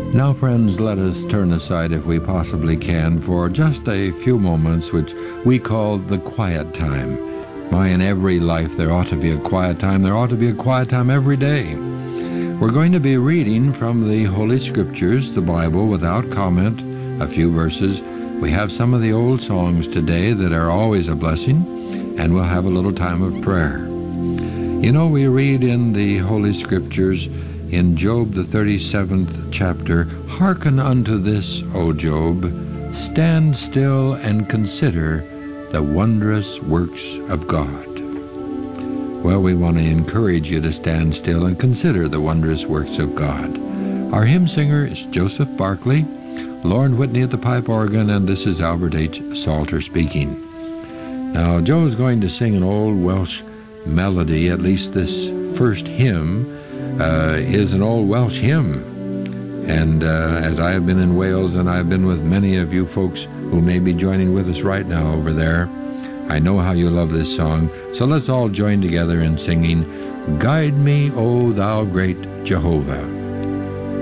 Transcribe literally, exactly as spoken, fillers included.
Now, friends, let us turn aside, if we possibly can, for just a few moments, which we call the quiet time. My, in every life there ought to be a quiet time. There ought to be a quiet time every day. We're going to be reading from the Holy Scriptures, the Bible, without comment, a few verses. We have some of the old songs today that are always a blessing, and we'll have a little time of prayer. You know, we read in the Holy Scriptures, in Job, the thirty-seventh chapter, "Hearken unto this, O Job, stand still and consider the wondrous works of God." Well, we want to encourage you to stand still and consider the wondrous works of God. Our hymn singer is Joseph Barclay, Lauren Whitney at the pipe organ, and this is Albert H. Salter speaking. Now, Joe's going to sing an old Welsh melody. At least this first hymn uh, is an old Welsh hymn. And uh, as I have been in Wales, and I've been with many of you folks who may be joining with us right now over there, I know how you love this song. So let's all join together in singing, "Guide me, O thou great Jehovah."